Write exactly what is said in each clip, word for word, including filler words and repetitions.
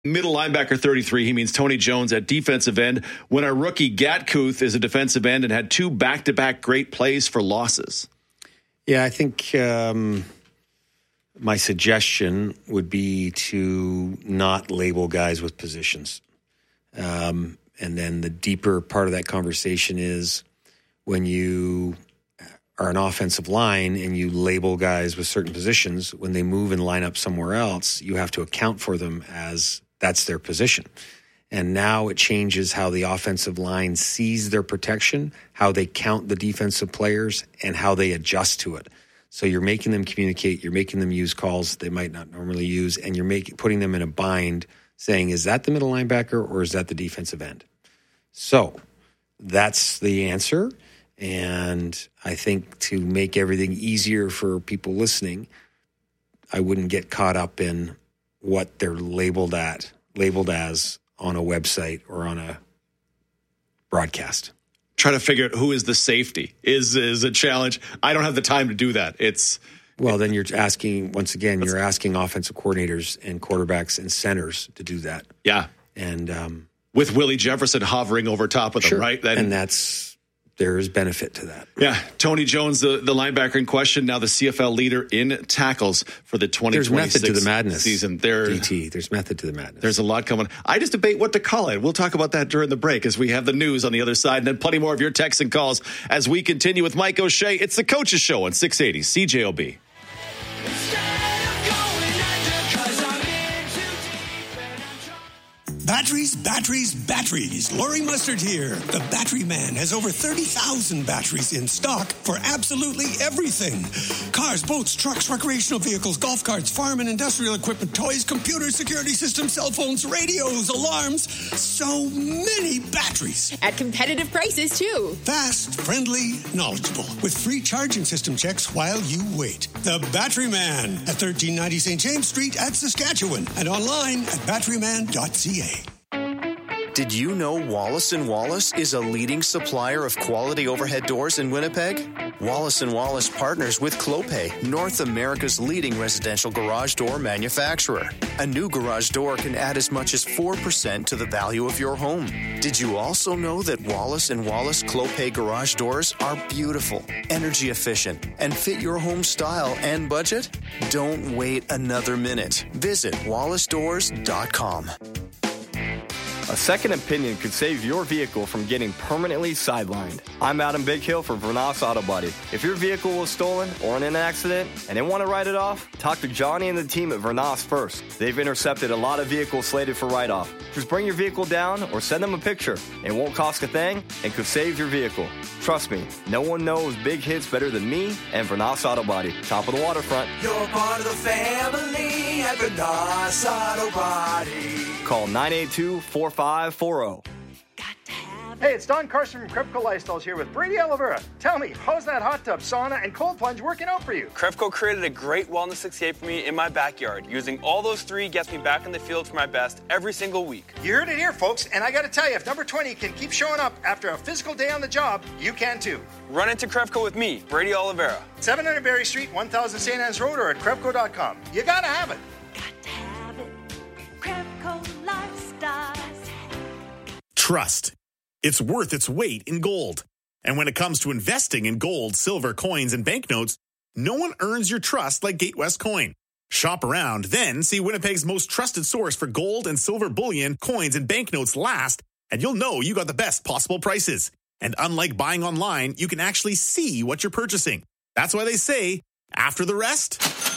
Middle linebacker thirty-three, he means Tony Jones at defensive end, when our rookie Gatkuth is a defensive end and had two back-to-back great plays for losses. Yeah, I think um, my suggestion would be to not label guys with positions. Um, and then the deeper part of that conversation is when you are an offensive line and you label guys with certain positions, when they move and line up somewhere else, you have to account for them as that's their position. And now it changes how the offensive line sees their protection, how they count the defensive players, and how they adjust to it. So you're making them communicate, you're making them use calls they might not normally use, and you're making putting them in a bind saying, is that the middle linebacker or is that the defensive end? So that's the answer. And I think to make everything easier for people listening, I wouldn't get caught up in what they're labeled at, labeled as on a website or on a broadcast. Try to figure out who is the safety is is a challenge. I don't have the time to do that. It's well, then you're asking, once again, you're asking offensive coordinators and quarterbacks and centers to do that. Yeah. And um, with Willie Jefferson hovering over top of them, sure. right? That, and that's... there is benefit to that. Yeah. Tony Jones, the, the linebacker in question, now the C F L leader in tackles for the twenty twenty-six There's method to the madness season. There, D T, there's method to the madness. There's a lot coming. I just debate what to call it. We'll talk about that during the break as we have the news on the other side, and then plenty more of your texts and calls as we continue with Mike O'Shea. It's the Coaches Show on six eighty C J O B. Batteries, batteries, batteries. Laurie Mustard here. The Battery Man has over thirty thousand batteries in stock for absolutely everything. Cars, boats, trucks, recreational vehicles, golf carts, farm and industrial equipment, toys, computers, security systems, cell phones, radios, alarms. So many batteries. At competitive prices, too. Fast, friendly, knowledgeable. With free charging system checks while you wait. The Battery Man at thirteen ninety Saint James Street at Saskatchewan. And online at battery man dot c a. Did you know Wallace and Wallace is a leading supplier of quality overhead doors in Winnipeg? Wallace and Wallace partners with Clopay, North America's leading residential garage door manufacturer. A new garage door can add as much as four percent to the value of your home. Did you also know that Wallace and Wallace Clopay garage doors are beautiful, energy efficient, and fit your home style and budget? Don't wait another minute. Visit wallace doors dot com. A second opinion could save your vehicle from getting permanently sidelined. I'm Adam Bighill for Vernas Auto Body. If your vehicle was stolen or in an accident and they want to write it off, talk to Johnny and the team at Vernas first. They've intercepted a lot of vehicles slated for write-off. Just bring your vehicle down or send them a picture. It won't cost a thing and could save your vehicle. Trust me, no one knows big hits better than me and Vernas Auto Body. Top of the waterfront. You're part of the family at Vernas Auto Body. Call nine eight two, four five four zero. Hey, it's Don Carson from Krepco Lifestyles here with Brady Oliveira. Tell me, how's that hot tub, sauna, and cold plunge working out for you? Krepco created a great wellness sixty-eight for me in my backyard. Using all those three gets me back in the field for my best every single week. You heard it here, folks, and I gotta tell you, if number twenty can keep showing up after a physical day on the job, you can too. Run into Krepco with me, Brady Oliveira. seven hundred Berry Street, one thousand Saint Anne's Road, or at Krepco dot com. You gotta have it. Got to have it. Krepco Lifestyles. Trust. It's worth its weight in gold. And when it comes to investing in gold, silver, coins, and banknotes, no one earns your trust like Gatewest Coin. Shop around, then see Winnipeg's most trusted source for gold and silver bullion, coins, and banknotes last, and you'll know you got the best possible prices. And unlike buying online, you can actually see what you're purchasing. That's why they say, after the rest,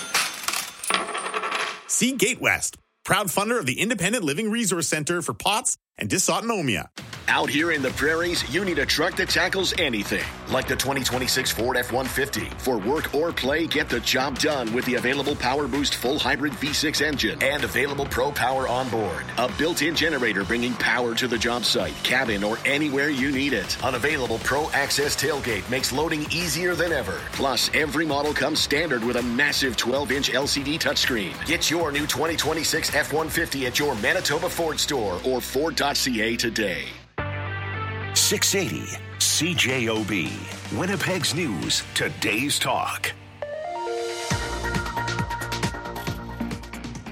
see Gatewest, proud funder of the Independent Living Resource Center for P O T S and dysautonomia. Out here in the prairies, you need a truck that tackles anything, like the twenty twenty-six Ford F one fifty. For work or play, get the job done with the available Power Boost full hybrid V six engine and available Pro Power on board. A built-in generator bringing power to the job site, cabin, or anywhere you need it. An available Pro Access tailgate makes loading easier than ever. Plus, every model comes standard with a massive twelve-inch L C D touchscreen. Get your new twenty twenty-six F one fifty at your Manitoba Ford store or Ford dot C A today. six eighty C J O B, Winnipeg's News, today's talk.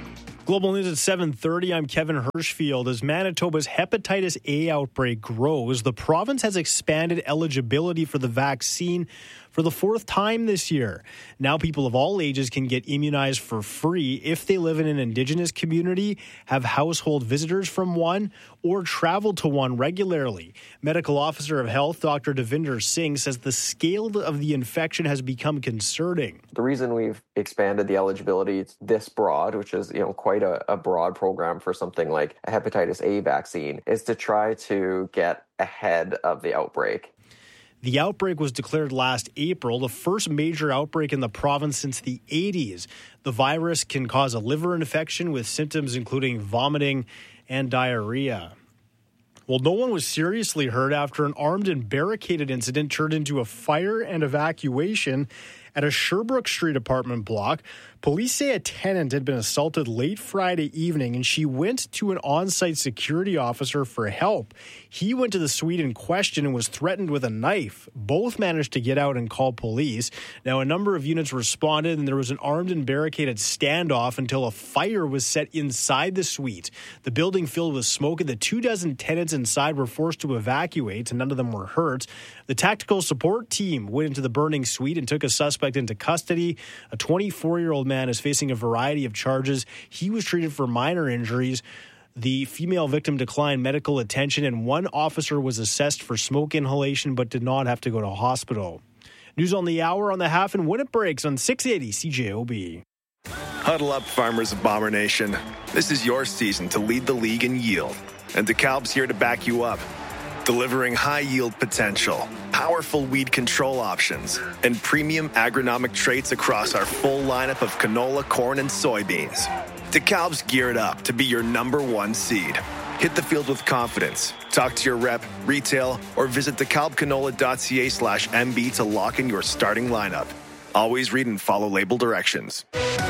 Global News at seven thirty. I'm Kevin Hirschfield. As Manitoba's hepatitis A outbreak grows, the province has expanded eligibility for the vaccine for the fourth time this year. Now people of all ages can get immunized for free if they live in an Indigenous community, have household visitors from one, or travel to one regularly. Medical Officer of Health, Doctor Devinder Singh, says the scale of the infection has become concerning. The reason we've expanded the eligibility this broad, which is, you know, quite a, a broad program for something like a hepatitis A vaccine, is to try to get ahead of the outbreak. The outbreak was declared last April, the first major outbreak in the province since the eighties. The virus can cause a liver infection with symptoms including vomiting and diarrhea. Well, no one was seriously hurt after an armed and barricaded incident turned into a fire and evacuation at a Sherbrooke Street apartment block. Police say a tenant had been assaulted late Friday evening, and she went to an on-site security officer for help. He went to the suite in question and was threatened with a knife. Both managed to get out and call police. Now, a number of units responded, and there was an armed and barricaded standoff until a fire was set inside the suite. The building filled with smoke, and the two dozen tenants inside were forced to evacuate, and none of them were hurt. The tactical support team went into the burning suite and took a suspect into custody. A twenty-four-year-old man is facing a variety of charges. He was treated for minor injuries. The female victim declined medical attention, and one officer was assessed for smoke inhalation but did not have to go to hospital. News on the hour on the half and when it breaks on six eighty C J O B. Huddle up, farmers of Bomber Nation. This is your season to lead the league in yield, and DeKalb's here to back you up. Delivering high yield potential, powerful weed control options, and premium agronomic traits across our full lineup of canola, corn, and soybeans. DeKalb's geared up to be your number one seed. Hit the field with confidence. Talk to your rep, retail, or visit dekalbcanola.ca slash MB to lock in your starting lineup. Always read and follow label directions.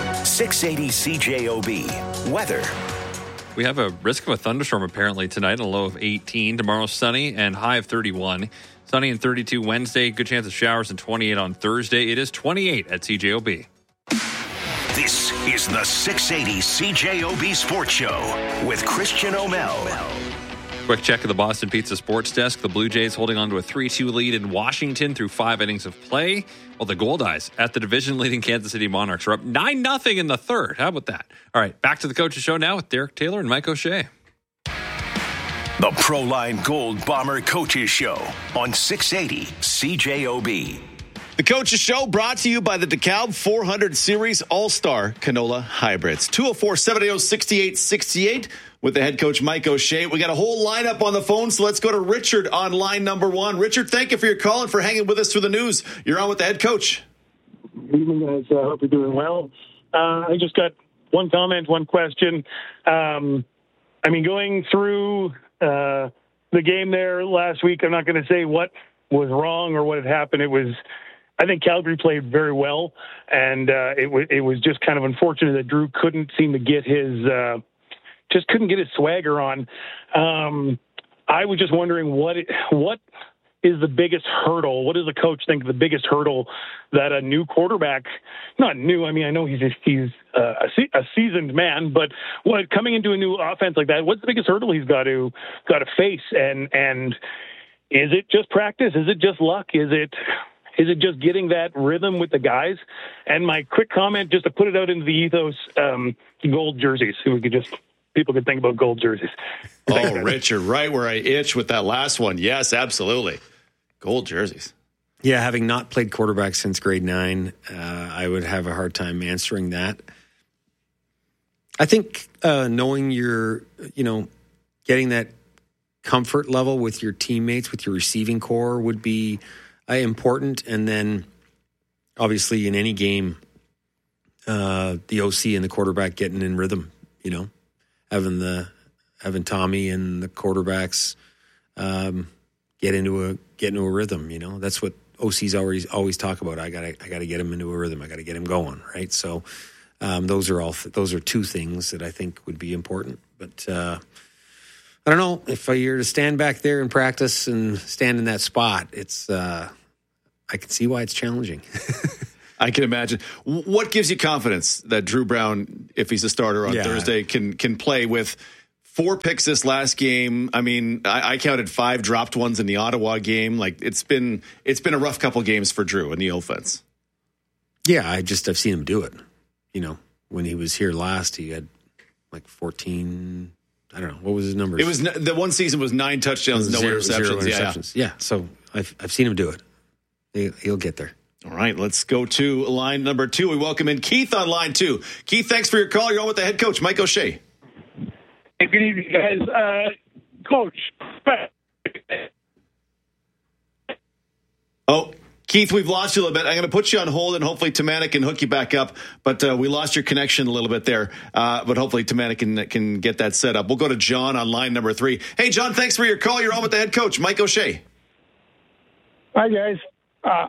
six eighty C J O B. Weather. We have a risk of a thunderstorm apparently tonight, a low of eighteen. Tomorrow, sunny and high of thirty-one. Sunny and thirty-two Wednesday. Good chance of showers and twenty-eight on Thursday. It is twenty-eight at C J O B. This is the six eighty C J O B Sports Show with Christian O'Mel. Quick check of the Boston Pizza Sports Desk. The Blue Jays holding on to a three two lead in Washington through five innings of play. While the Goldeyes at the division-leading Kansas City Monarchs are up nine nothing in the third. How about that? All right, back to the Coach's Show now with Derek Taylor and Mike O'Shea. The Proline Gold Bomber Coaches Show on six eighty C J O B. The Coach's Show brought to you by the DeKalb four hundred Series All-Star Canola Hybrids. two oh four, seven eighty, sixty-eight sixty-eight with the head coach Mike O'Shea. We got a whole lineup on the phone, so let's go to Richard on line number one. Richard, thank you for your call and for hanging with us through the news. You're on with the head coach. Good evening, guys. I uh, hope you're doing well. Uh, I just got one comment, one question. Um, I mean, going through uh, the game there last week, I'm not going to say what was wrong or what had happened. It was, I think Calgary played very well, and uh, it, w- it was just kind of unfortunate that Drew couldn't seem to get his, uh, just couldn't get his swagger on. Um, I was just wondering what it, what is the biggest hurdle? What does the coach think the biggest hurdle that a new quarterback, not new, I mean, I know he's he's uh, a, se- a seasoned man, but what coming into a new offense like that, what's the biggest hurdle he's got to got to face? And and is it just practice? Is it just luck? Is it is it just getting that rhythm with the guys? And my quick comment, just to put it out into the ethos, um, gold jerseys. So we could just people could think about gold jerseys. Oh, Richard, right where I itch with that last one. Yes, absolutely. Gold jerseys. Yeah, having not played quarterback since grade nine, uh, I would have a hard time answering that. I think uh, knowing your, you know, getting that comfort level with your teammates, with your receiving core would be uh, important. And then obviously in any game, uh, the O C and the quarterback getting in rhythm, you know, having the, having Tommy and the quarterbacks um, get into a, get into a rhythm, you know, that's what O Cs always, always talk about. I gotta, I gotta get him into a rhythm. I gotta get him going. Right. So um, those are all, those are two things that I think would be important, but uh, I don't know if you're to stand back there and practice and stand in that spot. It's, uh, I can see why it's challenging. I can imagine. What gives you confidence that Drew Brown, if he's a starter on Yeah. Thursday, can can play with four picks this last game? I mean, I, I counted five dropped ones in the Ottawa game. Like it's been it's been a rough couple games for Drew in the offense. Yeah, I just I've seen him do it. You know, when he was here last, he had like fourteen. I don't know what was his numbers. It was the one season was nine touchdowns, no Zero- interceptions. zero Yeah, interceptions. Yeah, so I've I've seen him do it. He, he'll get there. All right, let's go to line number two. We welcome in Keith on line two. Keith, thanks for your call. You're on with the head coach, Mike O'Shea. Hey, good evening, guys. Uh, Coach. Oh, Keith, we've lost you a little bit. I'm going to put you on hold, and hopefully Tamana can hook you back up. But uh, we lost your connection a little bit there. Uh, but hopefully Tamana can, can get that set up. We'll go to John on line number three. Hey, John, thanks for your call. You're on with the head coach, Mike O'Shea. Hi, guys. Uh,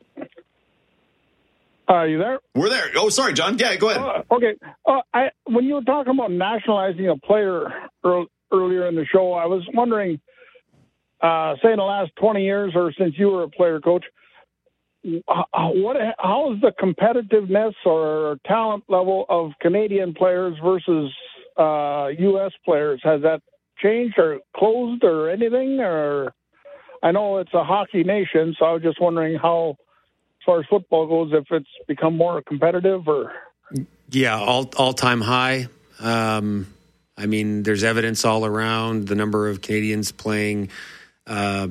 are you there? We're there. Oh, sorry, John. Yeah, go ahead. Uh, okay. Uh, I, when you were talking about nationalizing a player earl- earlier in the show, I was wondering, uh, say in the last twenty years or since you were a player coach, what how is the competitiveness or talent level of Canadian players versus uh, U S players? Has that changed or closed or anything? Or I know it's a hockey nation, so I was just wondering how, as far as football goes, if it's become more competitive or. Yeah, all all time high. Um, I mean, there's evidence all around the number of Canadians playing uh,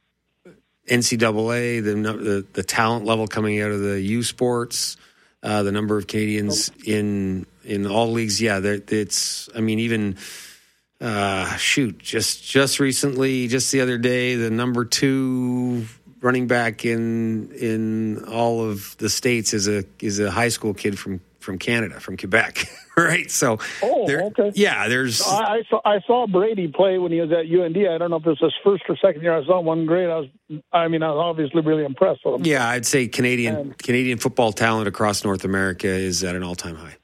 N C double A, the, the the talent level coming out of the U Sports, uh, the number of Canadians in in all leagues. Yeah, it's. I mean, even uh, shoot, just just recently, just the other day, the number two running back in in all of the states is a is a high school kid from. from Canada, from Quebec, right? So, oh, there, okay. Yeah, there's. I, I saw I saw Brady play when he was at U N D. I don't know if it was his first or second year. I saw him one grade. I was, I mean, I was obviously really impressed with him. Yeah, I'd say Canadian and, Canadian football talent across North America is at an all time high.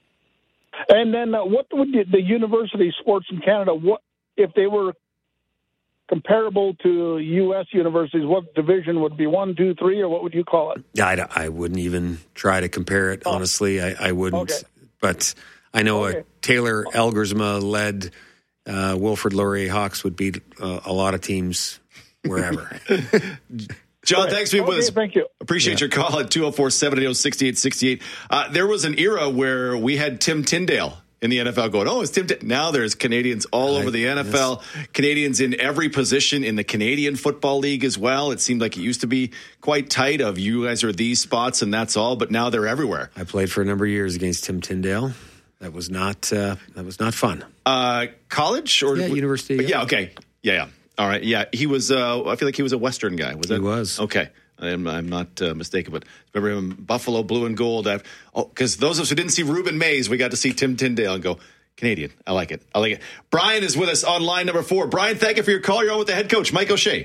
And then, uh, what would the, the university sports in Canada? What if they were comparable to U S universities? What division would be one, two, three, or what would you call it? I, I wouldn't even try to compare it, honestly. I, I wouldn't. Okay. But I know okay. a Taylor Elgersma led uh, Wilfrid Laurier Hawks would beat uh, a lot of teams wherever. John, thanks for being okay, with us. Thank you. Appreciate yeah. your call at two oh four, seven eight oh, six eight six eight. Uh, there was an era where we had Tim Tyndale in the N F L going, oh, it's Tim. T-. Now there's Canadians all over the N F L, yes. Canadians in every position in the Canadian Football League as well. It seemed like it used to be quite tight of you guys are these spots and that's all, but now they're everywhere. I played for a number of years against Tim Tyndale. That was not uh, that was not fun. Uh, college or yeah, university? Yeah. yeah, okay. Yeah, yeah. All right. Yeah, he was, uh, I feel like he was a Western guy. Was that? He was. Okay. I'm, I'm not uh, mistaken, but remember him, Buffalo Blue and Gold. I've, oh, because those of us who didn't see Ruben Mays, we got to see Tim Tyndale and go, Canadian. I like it. I like it. Brian is with us on line number four. Brian, thank you for your call. You're on with the head coach, Mike O'Shea.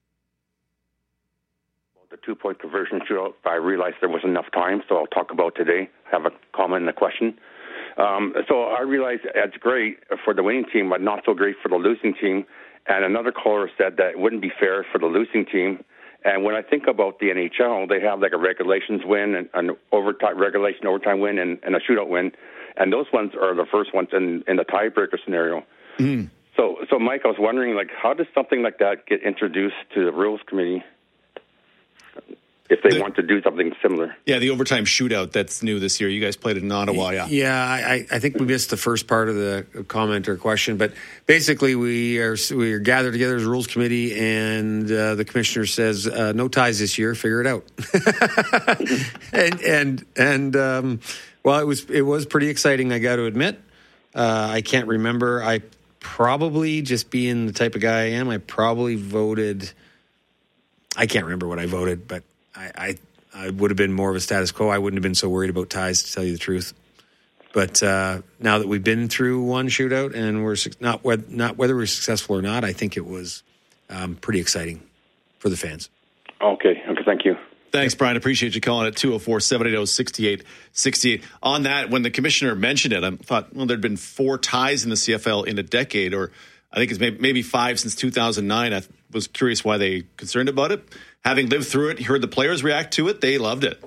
The two-point conversion shootout, I realized there wasn't enough time, so I'll talk about today. I have a comment and a question. Um, so I realized it's great for the winning team, but not so great for the losing team. And another caller said that it wouldn't be fair for the losing team. And when I think about the N H L, they have like a regulations win, and an overtime regulation overtime win, and, and a shootout win, and those ones are the first ones in, in the tiebreaker scenario. Mm. So, so Mike, I was wondering, like, how does something like that get introduced to the rules committee if they the, want to do something similar? Yeah, the overtime shootout that's new this year. You guys played it in Ottawa, yeah. Yeah, I, I think we missed the first part of the comment or question, but basically we are we are gathered together as a rules committee, and uh, the commissioner says uh, no ties this year. Figure it out. and and and um, well, it was it was pretty exciting. I got to admit, uh, I can't remember. I probably, just being the type of guy I am, I probably voted. I can't remember what I voted, but I, I, I would have been more of a status quo. I wouldn't have been so worried about ties, to tell you the truth. But uh, now that we've been through one shootout and we're not not whether we're successful or not, I think it was um, pretty exciting for the fans. Okay. Okay. Thank you. Thanks, Brian. Appreciate you calling at two oh four, seven eight oh, six eight six eight. On that, when the commissioner mentioned it, I thought, well, there'd been four ties in the C F L in a decade, or I think it's maybe five since two thousand nine. I was curious why they concerned about it. Having lived through it, heard the players react to it, they loved it.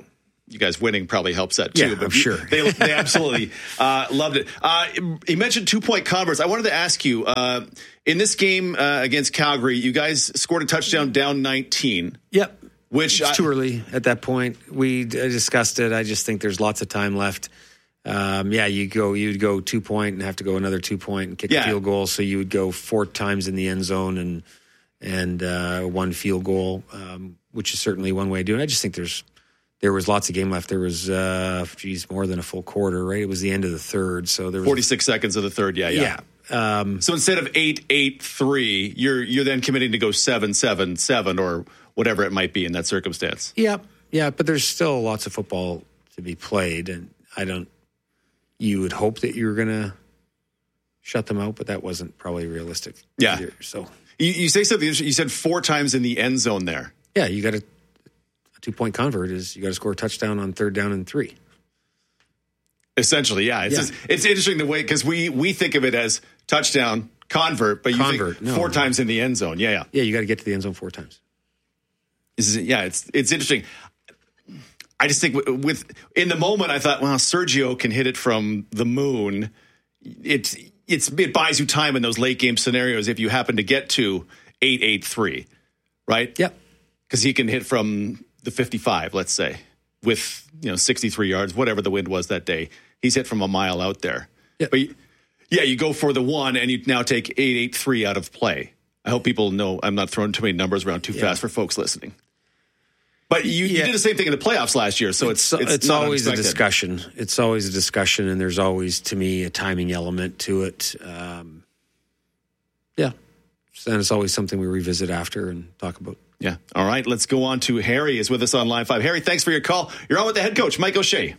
you guys winning probably helps that too. Yeah, but I'm sure. They, they absolutely uh, loved it. Uh, you mentioned two-point converts. I wanted to ask you, uh, in this game uh, against Calgary, you guys scored a touchdown down nineteen. Yep. Which it's I, too early at that point. We discussed it. I just think there's lots of time left. Um, yeah, you go, you'd go two point and have to go another two point and kick Yeah. a field goal. So you would go four times in the end zone and and uh, one field goal, um, which is certainly one way of doing it. I just think there's there was lots of game left. There was, uh, geez, more than a full quarter, right? It was the end of the third, so there was forty-six seconds of the third. Yeah, yeah. yeah. Um, so instead of eight eight three, you're you're then committing to go seven seven seven or whatever it might be in that circumstance. Yeah, yeah, but there's still lots of football to be played, and I don't. You would hope that you were going to shut them out, but that wasn't probably realistic. Yeah. Either, so you, you say something interesting. You said four times in the end zone there. Yeah, you got a, a two point convert is you got to score a touchdown on third down and three. Essentially, yeah. It's Yeah. Just, it's interesting the way because we we think of it as touchdown convert, but you Convert, think no. four times in the end zone. Yeah, yeah. Yeah, you got to get to the end zone four times. This is, yeah, it's it's interesting. I just think with, with in the moment, I thought, well, Sergio can hit it from the moon. It's it's it buys you time in those late game scenarios if you happen to get to eight eight three, right? Yep. Because he can hit from the fifty-five, let's say, with you know sixty-three yards, whatever the wind was that day. He's hit from a mile out there. Yep. But you, yeah, you go for the one, and you now take eight eight three out of play. I hope people know I'm not throwing too many numbers around too Yeah. fast for folks listening. But you, you Yeah. did the same thing in the playoffs last year, so it's it's, it's, not always a unexpected. discussion. It's always a discussion, and there's always, to me, a timing element to it. Um, yeah, and it's always something we revisit after and talk about. Yeah. All right, let's go on to Harry is with us on line five. Harry, thanks for your call. You're on with the head coach, Mike O'Shea.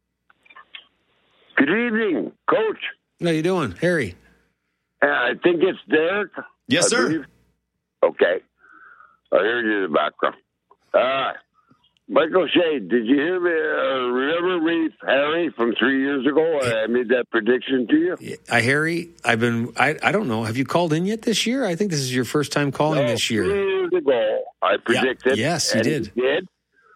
Good evening, Coach. How you doing, Harry? Uh, I think it's Derek. Yes, I sir. believe. Okay. I heard you in the background. Uh, Michael Shea, did you hear me? Uh, remember me, Harry, from three years ago? I made that prediction to you. I Harry, I've been. I, I don't know. Have you called in yet this year? I think this is your first time calling No, this year. Three years ago, I predicted. Yes, you and did. he did.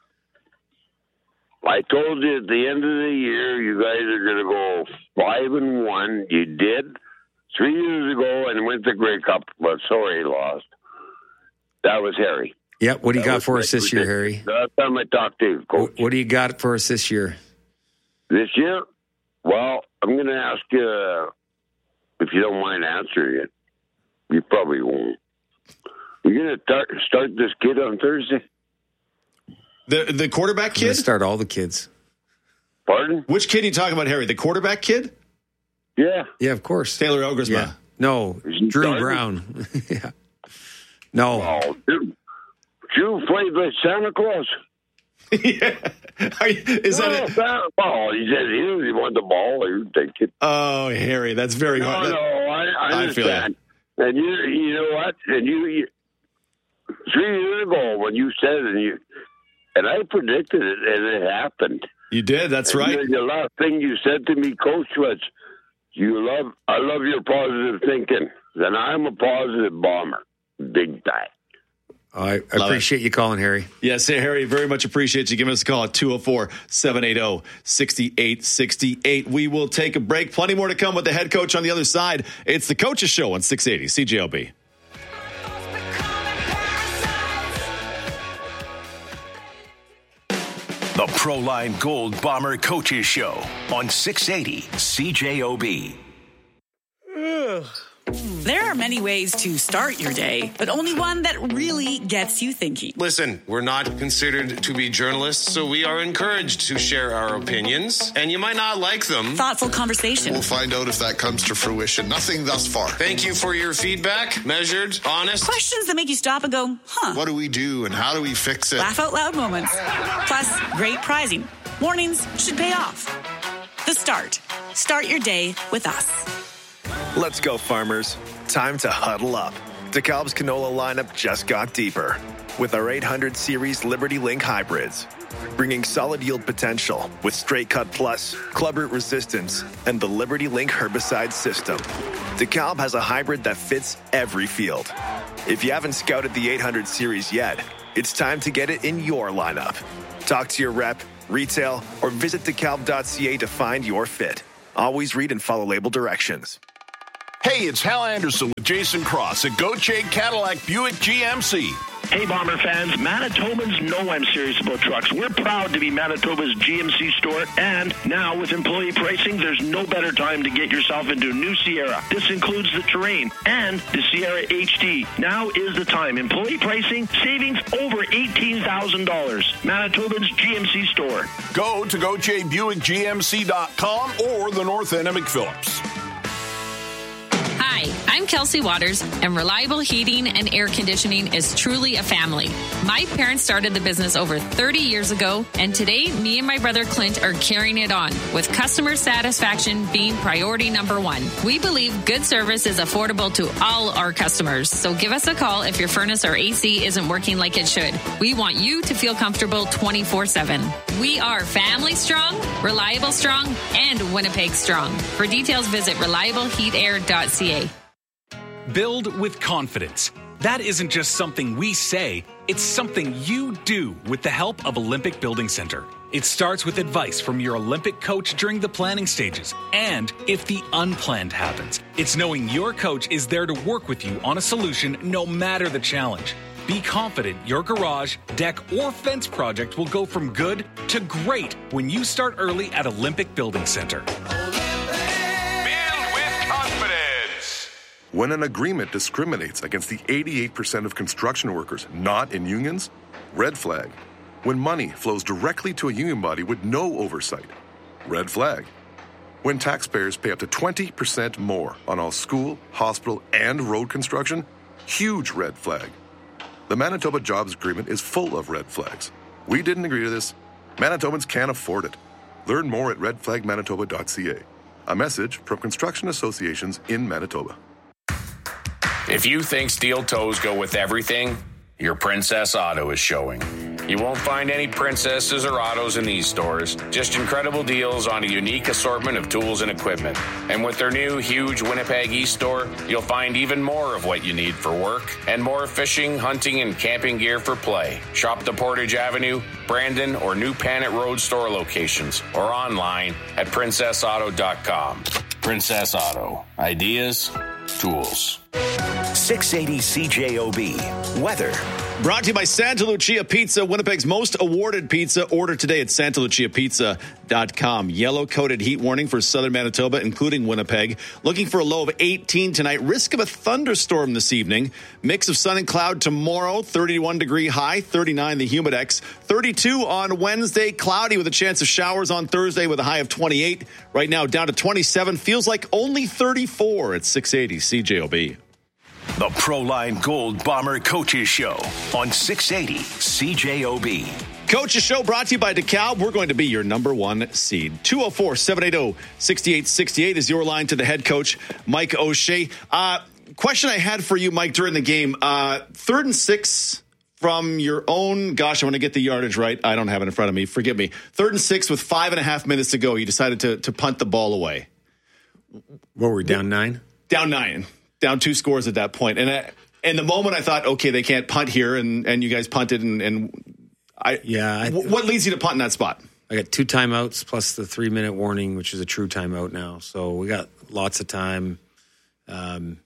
I told you at the end of the year, you guys are going to go five and one. You did three years ago and went to Grey Cup, but sorry, lost. That was Harry. Yep. What do you That got was for my us this year, prediction. Harry? Last time I talked to you, Coach. What, what do you got for us this year? This year? Well, I'm going to ask you, uh, if you don't mind answering it. You probably won't. You're going to start, start this kid on Thursday? The the quarterback I'm gonna kid? start all the kids. Pardon? Which kid are you talking about, Harry? The quarterback kid? Yeah. Yeah, of course. Taylor Ogersma. Yeah. No, he Drew starting? Brown. yeah. No. Oh, dude. Drew played with Santa Claus. yeah. Are you, is no, that it? Santa, oh, he said he didn't want the ball. He would take it. Oh, Harry, that's very No, hard. no, I, I I feel understand. And you, you know what? And you, you, three years ago when you said it, and you, and I predicted it, and it happened. You did. That's And right. The, the last thing you said to me, Coach, was, "You love, I love your positive thinking." Then I'm a positive bomber, big time. I appreciate you calling, Harry. Yes, hey, Harry, very much appreciate you giving us a call at two oh four, seven eight oh, six eight six eight. We will take a break. Plenty more to come with the head coach on the other side. It's the Coach's Show on six eighty C J O B. The Proline Gold Bomber Coaches Show on six eighty C J O B. There are many ways to start your day, but only one that really gets you thinking. Listen, we're not considered to be journalists, so we are encouraged to share our opinions, and you might not like them. Thoughtful conversation. We'll find out if that comes to fruition. Nothing thus far. Thank you for your feedback. Measured, honest. Questions that make you stop and go, huh. What do we do and how do we fix it? Laugh out loud moments. Plus, great prizing. Mornings should pay off. The Start. Start your day with us. Let's go, farmers. Time to huddle up. DeKalb's canola lineup just got deeper with our eight hundred series Liberty Link hybrids, bringing solid yield potential with Straight Cut Plus, club root resistance, and the Liberty Link herbicide system. DeKalb has a hybrid that fits every field. If you haven't scouted the eight hundred series yet, it's time to get it in your lineup. Talk to your rep retail, or visit DeKalb dot C A to find your fit. Always read and follow label directions. Hey, it's Hal Anderson with Jason Cross at Gauthier Cadillac Buick G M C. Hey, Bomber fans, Manitobans know I'm serious about trucks. We're proud to be Manitoba's G M C store, and now with employee pricing, there's no better time to get yourself into a new Sierra. This includes the Terrain and the Sierra H D. Now is the time. Employee pricing, savings over eighteen thousand dollars. Manitoba's G M C store. Go to Gauthier Buick G M C dot com or the North End of McPhillips. Hi, I'm Kelsey Waters, and Reliable Heating and Air Conditioning is truly a family. My parents started the business over thirty years ago, and today, me and my brother Clint are carrying it on, with customer satisfaction being priority number one. We believe good service is affordable to all our customers, so give us a call if your furnace or A C isn't working like it should. We want you to feel comfortable twenty-four seven. We are family strong, reliable strong, and Winnipeg strong. For details, visit reliable heat air dot c a. Build with confidence. That isn't just something we say, it's something you do with the help of Olympic Building Center. It starts with advice from your Olympic coach during the planning stages. And if the unplanned happens, it's knowing your coach is there to work with you on a solution no matter the challenge. Be confident your garage, deck, or fence project will go from good to great when you start early at Olympic Building Center. When an agreement discriminates against the eighty-eight percent of construction workers not in unions, red flag. When money flows directly to a union body with no oversight, red flag. When taxpayers pay up to twenty percent more on all school, hospital, and road construction, huge red flag. The Manitoba Jobs Agreement is full of red flags. We didn't agree to this. Manitobans can't afford it. Learn more at red flag manitoba dot c a. A message from construction associations in Manitoba. If you think steel toes go with everything, your Princess Auto is showing. You won't find any princesses or autos in these stores, just incredible deals on a unique assortment of tools and equipment. And with their new huge Winnipeg East store, you'll find even more of what you need for work and more fishing, hunting, and camping gear for play. Shop the Portage Avenue, Brandon, or New Panet Road store locations or online at princess auto dot com. Princess Auto. Ideas, tools. six eighty C J O B. Weather. Brought to you by Santa Lucia Pizza, Winnipeg's most awarded pizza. Order today at santa lucia pizza dot com. Yellow coated heat warning for southern Manitoba, including Winnipeg. Looking for a low of eighteen tonight. Risk of a thunderstorm this evening. Mix of sun and cloud tomorrow. thirty-one degree high, thirty-nine the humidex. thirty-two on Wednesday. Cloudy with a chance of showers on Thursday with a high of twenty-eight. Right now down to twenty-seven. Feels like only thirty-four at six eighty C J O B. The Proline Gold Bomber Coaches Show on six eighty C J O B. Coaches Show brought to you by DeKalb. We're going to be your number one seed. two oh four, seven eight oh, six eight six eight is your line to the head coach, Mike O'Shea. Uh, question I had for you, Mike, during the game. Uh, third and six from your own, gosh, I want to get the yardage right. I don't have it in front of me. Forgive me. Third and six with five and a half minutes to go. You decided to, to punt the ball away. What were we, down nine? Down nine. Down two scores at that point. And I, and the moment I thought, okay, they can't punt here, and, and you guys punted, and, and I yeah. I, w- what leads you to punt in that spot? I got two timeouts plus the three minute warning, which is a true timeout now. So we got lots of time. Um,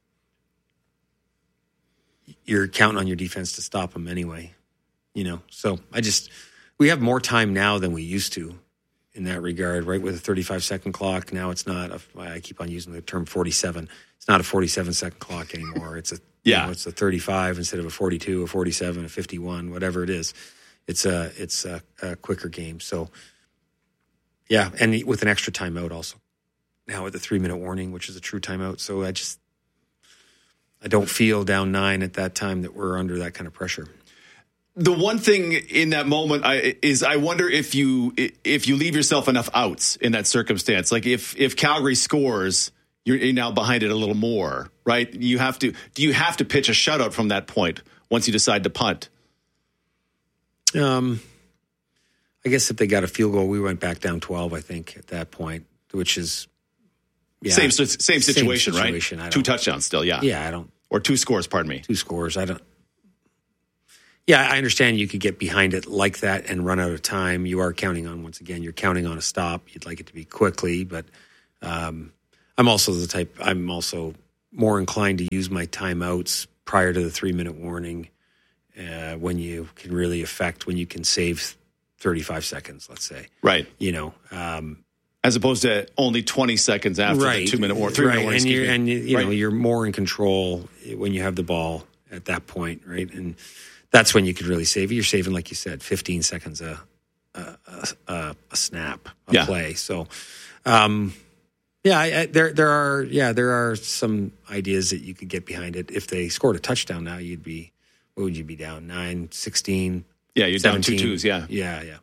you're counting on your defense to stop them anyway, you know. So I just we have more time now than we used to in that regard, right? With a thirty-five second clock, now it's not. A, I keep on using the term forty-seven. It's not a forty-seven second clock anymore. It's a yeah. You know, it's a thirty-five instead of a forty-two, a forty-seven, a fifty-one, whatever it is. It's a it's a, a quicker game. So yeah, and with an extra timeout also. Now with the three minute warning, which is a true timeout. So I just I don't feel down nine at that time that we're under that kind of pressure. The one thing in that moment I, is I wonder if you if you leave yourself enough outs in that circumstance. Like if if Calgary scores, you're now behind it a little more, right? You have to. Do you have to pitch a shutout from that point once you decide to punt? Um, I guess if they got a field goal, we went back down twelve. I think at that point, which is yeah, same same situation, same situation right? Two touchdowns still, yeah, yeah. I don't or two scores. Pardon me, two scores. I don't. Yeah, I understand you could get behind it like that and run out of time. You are counting on, once again, you're counting on a stop. You'd like it to be quickly, but um, I'm also the type, I'm also more inclined to use my timeouts prior to the three-minute warning uh, when you can really affect, when you can save thirty-five seconds, let's say. Right. You know, um, as opposed to only twenty seconds after right, the two-minute or three-minute right. warning. And, you're, and you, you right. know, you're more in control when you have the ball at that point, right? And that's when you could really save. You're saving, like you said, fifteen seconds a a, a, a snap, a yeah. play. So, um, yeah, I, I, there there are yeah there are some ideas that you could get behind it. If they scored a touchdown now, you'd be what would you be down nine, sixteen? Yeah, you're seventeen. down two twos. Yeah, yeah, yeah.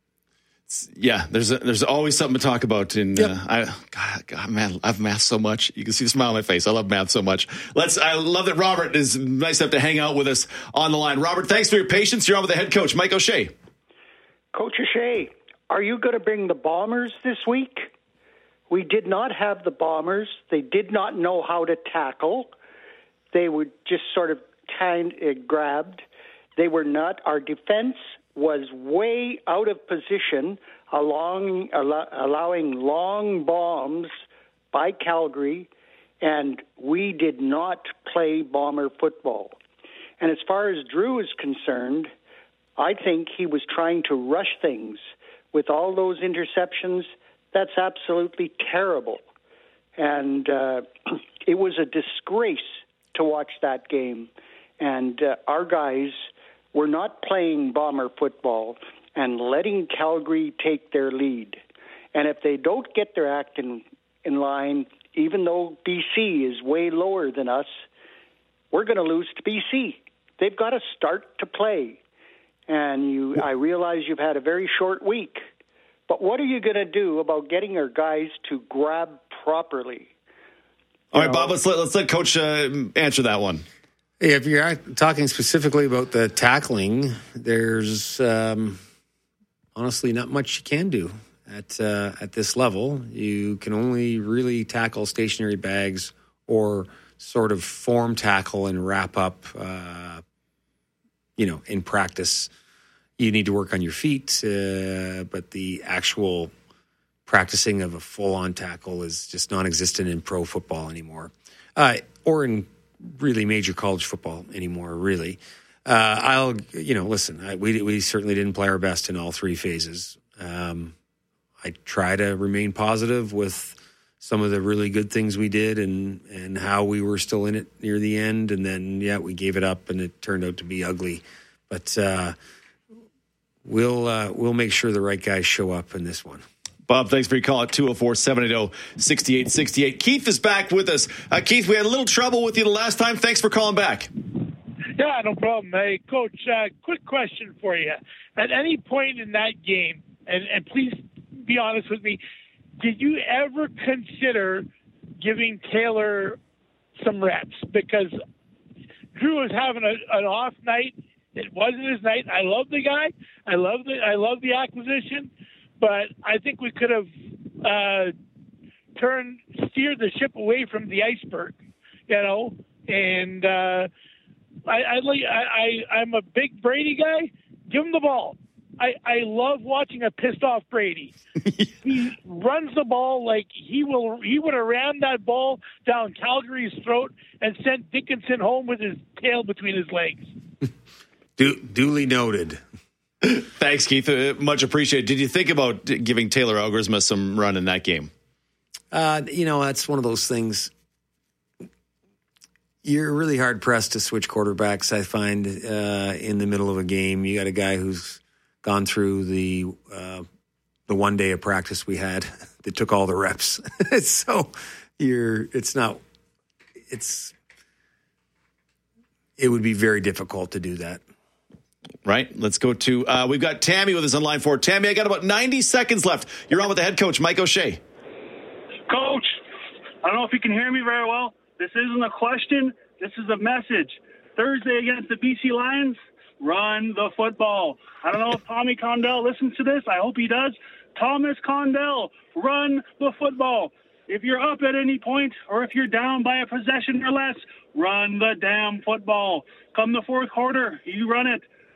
Yeah, there's a, there's always something to talk about. In yep. uh, I, God, God, man, I've math so much. You can see the smile on my face. I love math so much. Let's. I love that Robert is nice enough to hang out with us on the line. Robert, thanks for your patience. You're on with the head coach, Mike O'Shea. Coach O'Shea, are you going to bring the Bombers this week? We did not have the Bombers. They did not know how to tackle. They were just sort of kind of grabbed. They were not. Our defense was way out of position, allowing, allowing long bombs by Calgary, and we did not play Bomber football. And as far as Drew is concerned, I think he was trying to rush things. With all those interceptions, that's absolutely terrible. And uh, it was a disgrace to watch that game. And uh, our guys were not playing Bomber football and letting Calgary take their lead. And if they don't get their act in, in line, even though B C is way lower than us, we're going to lose to B C. They've got to start to play. And you, I realize you've had a very short week. But what are you going to do about getting our guys to grab properly? All right, Bob, let's let, let's let Coach uh, answer that one. If you're talking specifically about the tackling, there's um, honestly not much you can do at uh, at this level. You can only really tackle stationary bags or sort of form tackle and wrap up, uh, you know, in practice. You need to work on your feet, uh, but the actual practicing of a full-on tackle is just non-existent in pro football anymore, uh, or in really major college football anymore, really. Uh, I'll, you know, listen, I, we we certainly didn't play our best in all three phases. Um, I try to remain positive with some of the really good things we did and, and how we were still in it near the end. And then, yeah, we gave it up and it turned out to be ugly. But uh, we'll uh, we'll make sure the right guys show up in this one. Bob, thanks for your call at two oh four, seven eight oh, six eight six eight. Keith is back with us. Uh, Keith, we had a little trouble with you the last time. Thanks for calling back. Yeah, no problem. Hey, Coach, uh, quick question for you. At any point in that game, and, and please be honest with me, did you ever consider giving Taylor some reps? Because Drew was having a, an off night. It wasn't his night. I love the guy. I love the I love the acquisition. But I think we could have uh, turned, steered the ship away from the iceberg, you know. And uh, I, I, I, I'm a big Brady guy. Give him the ball. I, I love watching a pissed off Brady. He runs the ball like he will. He would have ran that ball down Calgary's throat and sent Dickinson home with his tail between his legs. Du- duly noted. Thanks, Keith. Uh, much appreciated. Did you think about giving Taylor Algersma some run in that game? Uh, you know, that's one of those things. You're really hard pressed to switch quarterbacks, I find, uh, in the middle of a game. You got a guy who's gone through the uh, the one day of practice we had that took all the reps. So you're, it's not, it's, it would be very difficult to do that. Right. Let's go to, uh, we've got Tammy with us on line four. Tammy, I got about ninety seconds left. You're on with the head coach, Mike O'Shea. Coach, I don't know if you can hear me very well. This isn't a question. This is a message. Thursday against the B C Lions, run the football. I don't know if Tommy Condell listens to this. I hope he does. Thomas Condell, run the football. If you're up at any point or if you're down by a possession or less, run the damn football. Come the fourth quarter, you run it.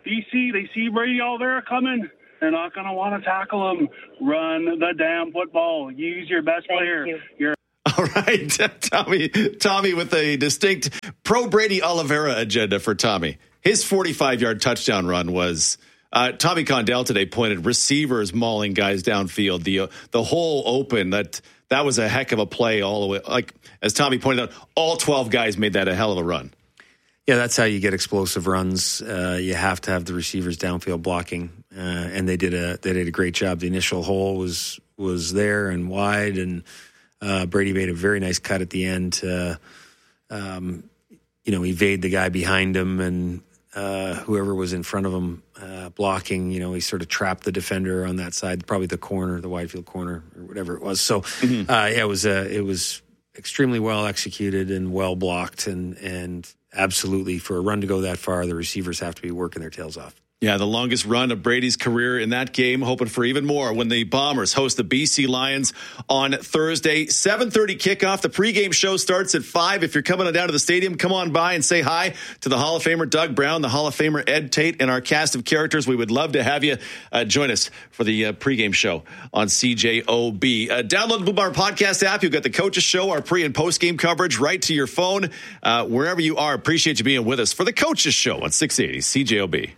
B C, they see Brady Oliveira coming. They're not going to want to tackle him. Run the damn football. Use your best Thank player. You. You're All right, Tommy, Tommy with a distinct pro-Brady Oliveira agenda for Tommy. His forty-five-yard touchdown run was, uh, Tommy Condell today pointed receivers mauling guys downfield. The uh, the whole open, that that was a heck of a play all the way. Like, as Tommy pointed out, all twelve guys made that a hell of a run. Yeah, that's how you get explosive runs. Uh, you have to have the receivers downfield blocking, uh, and they did a they did a great job. The initial hole was was there and wide, and uh, Brady made a very nice cut at the end to, um, you know, evade the guy behind him, and uh, whoever was in front of him uh, blocking. You know, he sort of trapped the defender on that side, probably the corner, the wide field corner, or whatever it was. So, mm-hmm. uh, yeah, it was uh, it was extremely well executed and well blocked, and and. Absolutely. For a run to go that far, the receivers have to be working their tails off. Yeah, the longest run of Brady's career in that game, hoping for even more when the Bombers host the B C Lions on Thursday. seven thirty kickoff. The pregame show starts at five. If you're coming down to the stadium, come on by and say hi to the Hall of Famer Doug Brown, the Hall of Famer Ed Tate, and our cast of characters. We would love to have you uh, join us for the uh, pregame show on C J O B. Uh, download the Blue Bar Podcast app. You've got the Coaches Show, our pre- and post-game coverage right to your phone. Uh, wherever you are, appreciate you being with us for the Coaches Show on six eighty C J O B.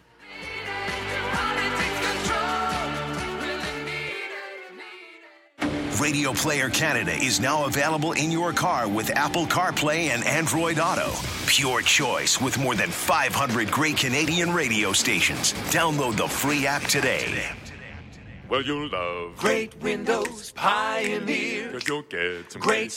Radio Player Canada is now available in your car with Apple CarPlay and Android Auto. Pure choice with more than five hundred great Canadian radio stations. Download the free app today. Well, you'll love great windows, Pioneer. Cause you'll get some great